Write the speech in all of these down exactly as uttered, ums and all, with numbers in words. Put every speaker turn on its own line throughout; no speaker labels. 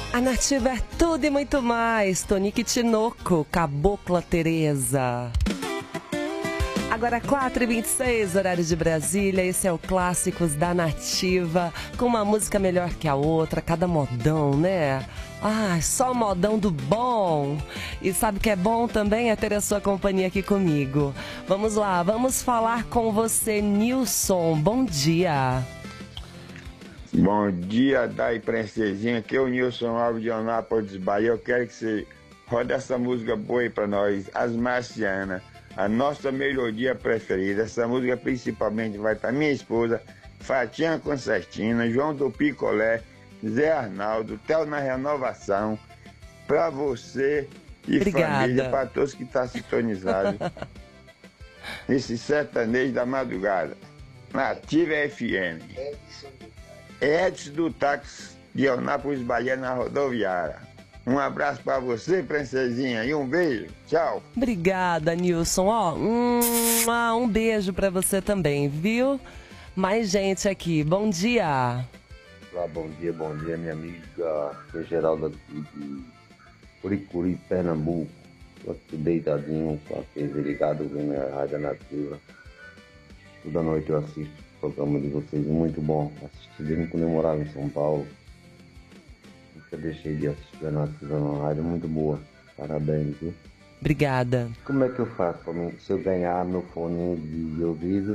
A Nativa é tudo e muito mais. Tonique Tinoco, Cabocla Tereza. Agora quatro e vinte e seis, horário de Brasília. Esse é o Clássicos da Nativa, com uma música melhor que a outra, cada modão, né? Ah, só modão do bom. E sabe o que é bom também? É ter a sua companhia aqui comigo. Vamos lá, vamos falar com você, Nilson. Bom dia.
Bom dia, Dai Princesinha. Aqui é o Nilson Alves de Anápolis, Bahia. Eu quero que você roda essa música boa aí pra nós, As Marcianas, a nossa melodia preferida. Essa música principalmente vai pra minha esposa, Fatinha Concertina, João do Picolé, Zé Arnaldo, Theo na Renovação, pra você e
Obrigada.
família, pra todos que estão sintonizados. Esse sertanejo da madrugada. Nativa F M. Edson do Táxi de Anápolis, Bahia, na rodoviária. Um abraço pra você, princesinha, e um beijo. Tchau.
Obrigada, Nilson. Ó, um, um beijo pra você também, viu? Mais gente aqui. Bom dia.
Olá, bom dia, bom dia, minha amiga Geralda aqui de Curicuri, Pernambuco. Estou aqui deitadinho com a T V ligada, vendo a Rádio Nativa. Toda noite eu assisto o programa de vocês, muito bom. Assisti desde quando eu morava em São Paulo. Nunca deixei de assistir a Nativa na rádio, muito boa. Parabéns, viu?
Obrigada.
Como é que eu faço pra mim, se eu ganhar meu fone de ouvido?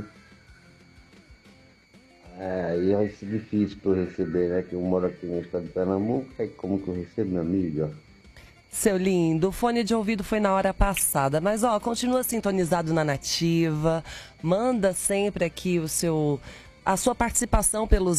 É, aí vai ser difícil para eu receber, né? Que eu moro aqui no estado de Pernambuco, é como que eu recebo, minha amiga?
Seu lindo, o fone de ouvido foi na hora passada, mas ó, continua sintonizado na Nativa, manda sempre aqui o seu, a sua participação pelos